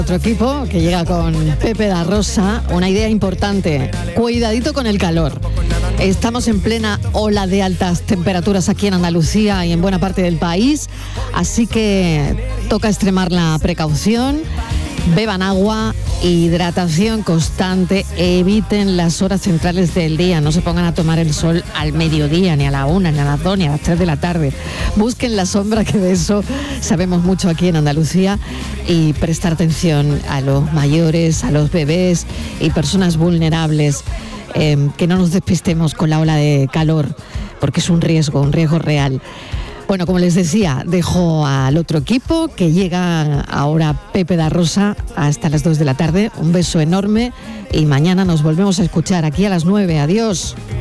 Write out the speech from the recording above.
Otro equipo que llega con Pepe da Rosa, una idea importante, cuidadito con el calor. Estamos en plena ola de altas temperaturas aquí en Andalucía y en buena parte del país, así que toca extremar la precaución. Beban agua, hidratación constante, eviten las horas centrales del día, no se pongan a tomar el sol al mediodía, ni a la 1, ni a las 2, ni a las 3 de la tarde. Busquen la sombra, que de eso sabemos mucho aquí en Andalucía, y prestar atención a los mayores, a los bebés y personas vulnerables, que no nos despistemos con la ola de calor, porque es un riesgo real. Bueno, como les decía, dejo al otro equipo que llega ahora, Pepe da Rosa, hasta las 2 de la tarde. Un beso enorme y mañana nos volvemos a escuchar aquí a las 9. Adiós.